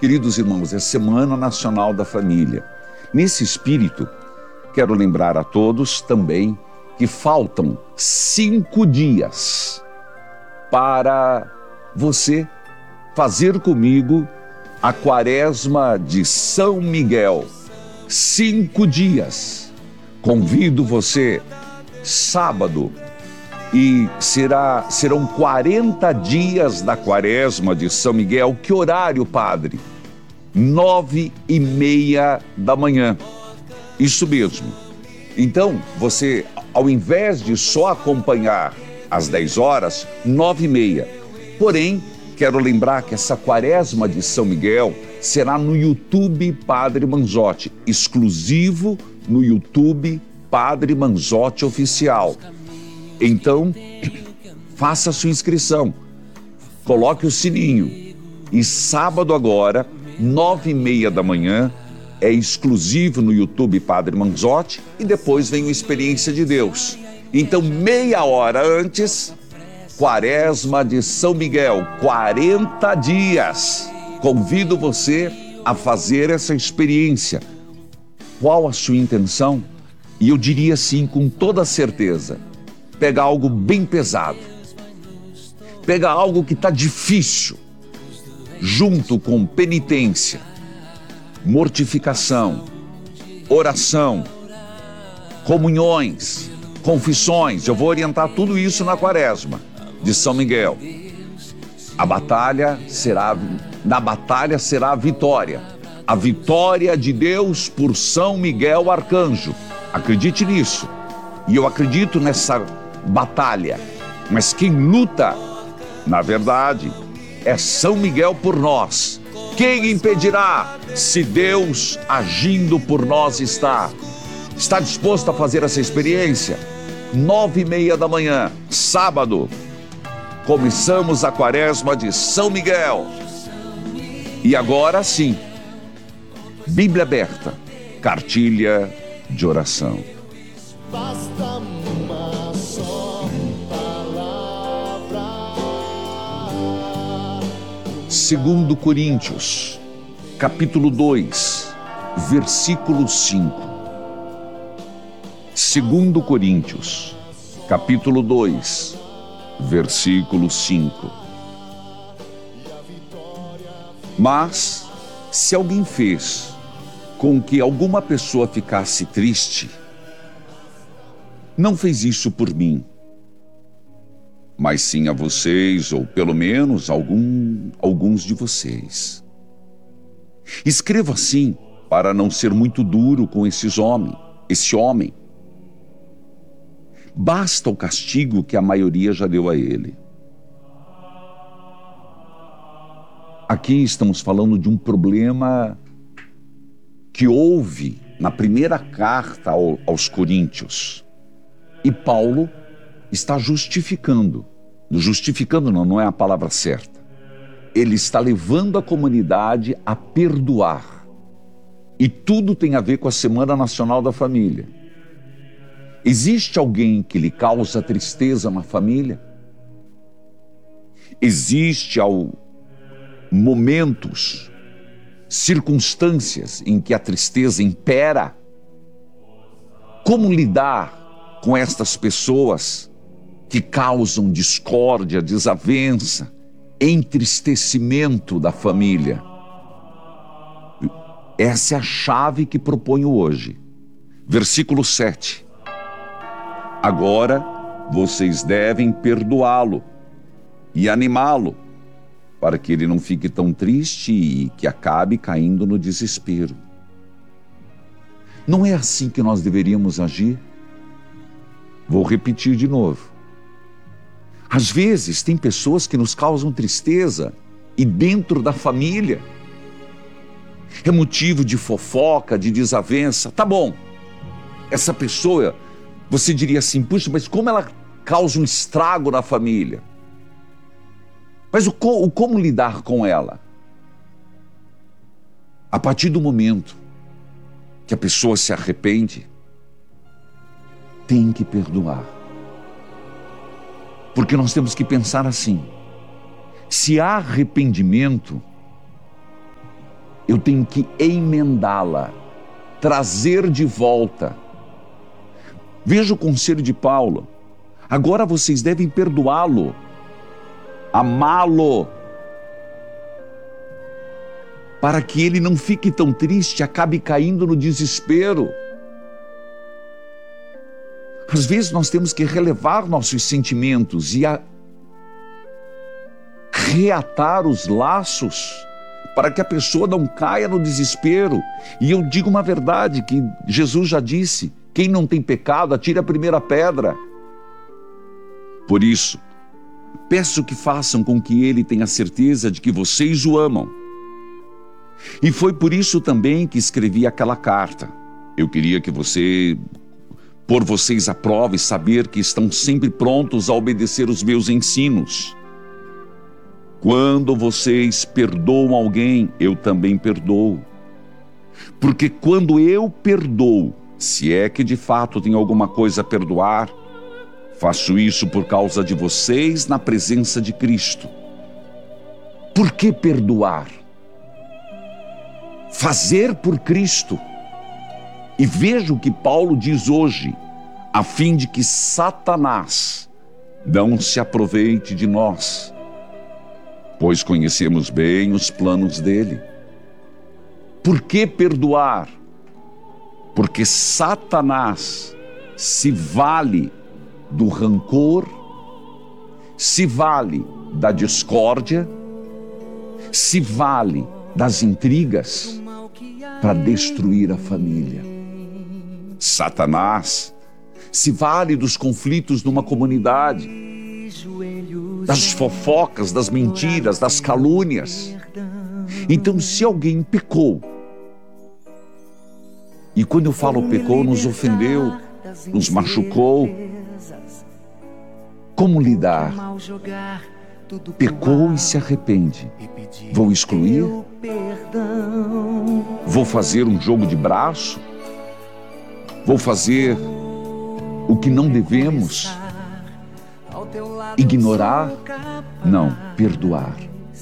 Queridos irmãos, é Semana Nacional da Família. Nesse espírito, quero lembrar a todos também que faltam 5 dias para você fazer comigo a Quaresma de São Miguel. 5 dias. Convido você, sábado, e serão 40 dias da Quaresma de São Miguel. Que horário, padre? 9h30 da manhã. Isso mesmo. Então, você, ao invés de só acompanhar às 10 horas, 9h30. Porém, quero lembrar que essa Quaresma de São Miguel será no YouTube Padre Manzotti, exclusivo no YouTube Padre Manzotti Oficial. Então, faça a sua inscrição, coloque o sininho. E sábado agora, 9h30 da manhã, é exclusivo no YouTube Padre Manzotti e depois vem o Experiência de Deus. Então, meia hora antes, Quaresma de São Miguel, 40 dias. Convido você a fazer essa experiência. Qual a sua intenção? E eu diria assim, com toda certeza, pega algo bem pesado. Pega algo que está difícil, junto com penitência, mortificação, oração, comunhões, confissões. Eu vou orientar tudo isso na Quaresma de São Miguel. Na batalha será a vitória. A vitória de Deus por São Miguel Arcanjo. Acredite nisso. E eu acredito nessa batalha. Mas quem luta, na verdade, é São Miguel por nós. Quem impedirá se Deus agindo por nós está? Está disposto a fazer essa experiência? 9h30 da manhã, sábado, começamos a Quaresma de São Miguel. E agora sim, Bíblia aberta, cartilha de oração. Basta uma só palavra. 2 Coríntios, capítulo 2, versículo 5. 2 Coríntios, capítulo 2, versículo 5. Mas, se alguém fez com que alguma pessoa ficasse triste, não fez isso por mim, mas sim a vocês, ou pelo menos alguns de vocês. Escrevo assim para não ser muito duro com esse homem. Basta o castigo que a maioria já deu a ele. Aqui estamos falando de um problema que houve na primeira carta aos Coríntios. E Paulo está justificando. Justificando não é a palavra certa. Ele está levando a comunidade a perdoar. E tudo tem a ver com a Semana Nacional da Família. Existe alguém que lhe causa tristeza na família? Existe momentos, circunstâncias em que a tristeza impera? Como lidar com estas pessoas que causam discórdia, desavença, entristecimento da família? Essa é a chave que proponho hoje. Versículo 7. Agora vocês devem perdoá-lo e animá-lo, para que ele não fique tão triste e que acabe caindo no desespero. Não é assim que nós deveríamos agir? Vou repetir de novo. Às vezes tem pessoas que nos causam tristeza e dentro da família é motivo de fofoca, de desavença. Tá bom, essa pessoa, você diria assim, puxa, mas como ela causa um estrago na família? Mas como lidar com ela? A partir do momento que a pessoa se arrepende, tem que perdoar. Porque nós temos que pensar assim: se há arrependimento, eu tenho que emendá-la, trazer de volta. Veja o conselho de Paulo. Agora vocês devem perdoá-lo, amá-lo, para que ele não fique tão triste, acabe caindo no desespero. Às vezes nós temos que relevar nossos sentimentos e reatar os laços para que a pessoa não caia no desespero. E eu digo uma verdade que Jesus já disse: quem não tem pecado, atire a primeira pedra. Por isso, peço que façam com que ele tenha certeza de que vocês o amam. E foi por isso também que escrevi aquela carta. Eu queria que por vocês à prova e saber que estão sempre prontos a obedecer os meus ensinos. Quando vocês perdoam alguém, eu também perdoo. Porque quando eu perdoo, se é que de fato tem alguma coisa a perdoar, faço isso por causa de vocês na presença de Cristo. Por que perdoar? Fazer por Cristo. E veja o que Paulo diz hoje, a fim de que Satanás não se aproveite de nós, pois conhecemos bem os planos dele. Por que perdoar? Porque Satanás se vale do rancor, se vale da discórdia, se vale das intrigas para destruir a família. Satanás se vale dos conflitos numa comunidade, das fofocas, das mentiras, das calúnias. Então, se alguém pecou, e quando eu falo pecou, nos ofendeu, nos machucou, como lidar? Pecou e se arrepende. Vou excluir? Vou fazer um jogo de braço? Vou fazer o que não devemos? Ignorar? Não, perdoar.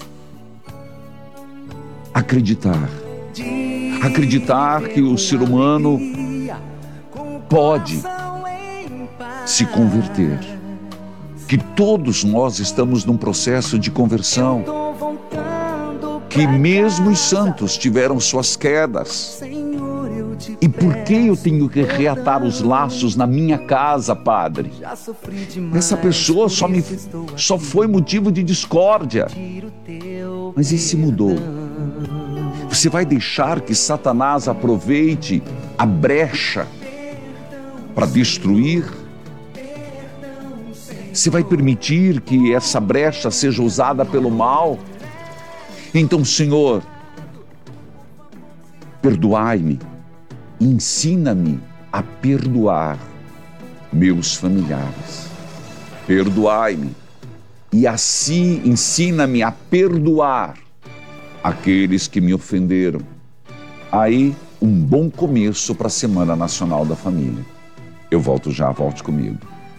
Acreditar. Acreditar que o ser humano pode se converter. Que todos nós estamos num processo de conversão. Que mesmo os santos tiveram suas quedas. E por que eu tenho que reatar os laços na minha casa, Padre? Essa pessoa só foi motivo de discórdia. Mas esse mudou. Você vai deixar que Satanás aproveite a brecha para destruir? Você vai permitir que essa brecha seja usada pelo mal? Então, Senhor, perdoai-me, ensina-me a perdoar meus familiares. Perdoai-me e assim ensina-me a perdoar aqueles que me ofenderam. Aí, um bom começo para a Semana Nacional da Família. Eu volto já, volte comigo.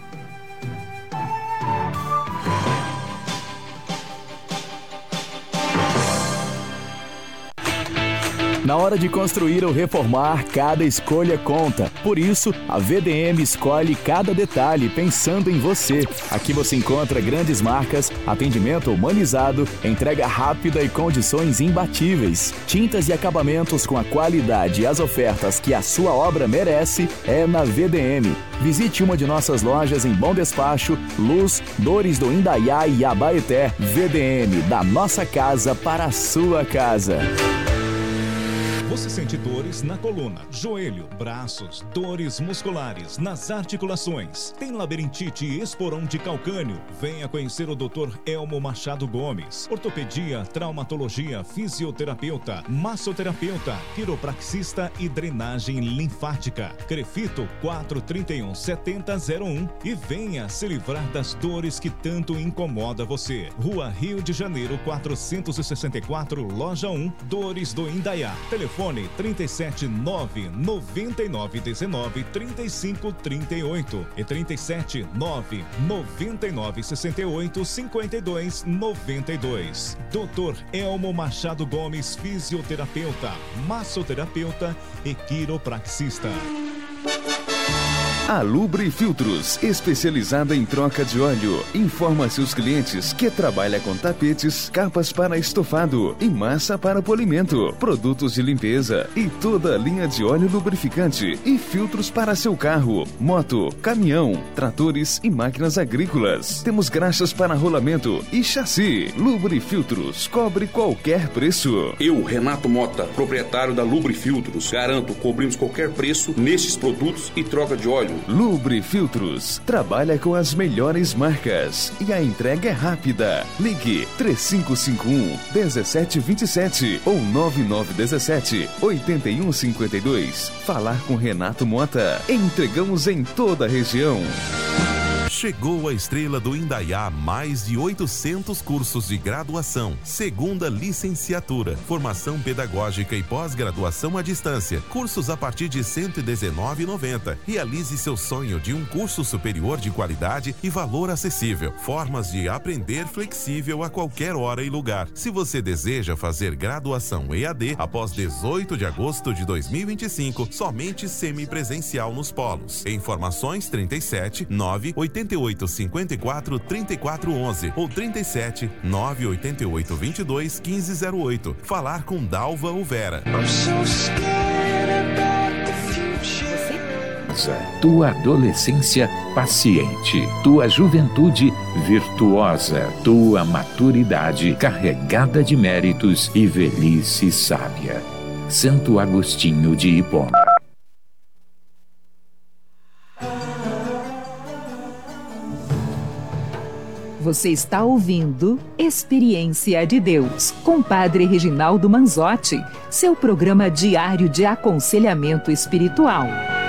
Na hora de construir ou reformar, cada escolha conta. Por isso, a VDM escolhe cada detalhe pensando em você. Aqui você encontra grandes marcas, atendimento humanizado, entrega rápida e condições imbatíveis. Tintas e acabamentos com a qualidade e as ofertas que a sua obra merece é na VDM. Visite uma de nossas lojas em Bom Despacho, Luz, Dores do Indaiá e Abaeté. VDM, da nossa casa para a sua casa. Você sente dores na coluna, joelho, braços, dores musculares, nas articulações. Tem labirintite e esporão de calcânio? Venha conhecer o Dr. Elmo Machado Gomes. Ortopedia, traumatologia, fisioterapeuta, massoterapeuta, quiropraxista e drenagem linfática. Crefito 431-7001 e venha se livrar das dores que tanto incomoda você. Rua Rio de Janeiro 464, Loja 1, Dores do Indaiá. Telefone Telefone 379-9919-3538 e 379-9968-5292. Dr. Elmo Machado Gomes, fisioterapeuta, massoterapeuta e quiropraxista. A Lubre Filtros, especializada em troca de óleo, informa seus clientes que trabalha com tapetes, capas para estofado e massa para polimento, produtos de limpeza e toda a linha de óleo lubrificante e filtros para seu carro, moto, caminhão, tratores e máquinas agrícolas. Temos graxas para rolamento e chassi. Lubre Filtros, cobre qualquer preço. Eu, Renato Mota, proprietário da Lubre Filtros, garanto, cobrimos qualquer preço nestes produtos e troca de óleo. Lubre Filtros trabalha com as melhores marcas e a entrega é rápida. Ligue 3551-1727 ou 9917-8152. Falar com Renato Mota. Entregamos em toda a região. Chegou a estrela do Indaiá, mais de 800 cursos de graduação, segunda licenciatura, formação pedagógica e pós-graduação à distância, cursos a partir de R$ 119,90. Realize seu sonho de um curso superior de qualidade e valor acessível. Formas de aprender flexível a qualquer hora e lugar. Se você deseja fazer graduação EAD após 18 de agosto de 2025, somente semipresencial nos polos. Informações 37 988 54 34 11 ou 37 988 22 1508. Falar com Dalva Uvera. Tua adolescência paciente, tua juventude virtuosa, tua maturidade carregada de méritos e velhice sábia. Santo Agostinho de Hipona. Você está ouvindo Experiência de Deus, com Padre Reginaldo Manzotti, seu programa diário de aconselhamento espiritual.